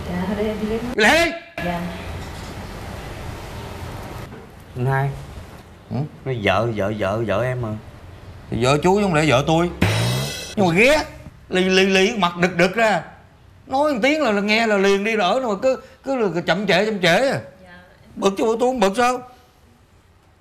Dạ thôi đi em đi. Lẹ đi. Dạ. Anh hai. Nó vợ em mà. Thì vợ chú chứ không lẽ vợ tôi. Nhưng mà ghét. Lì mặt đực đực ra. Nói một tiếng là nghe là liền đi rồi mà cứ chậm trễ à. Bực chứ bộ tôi không bực sao.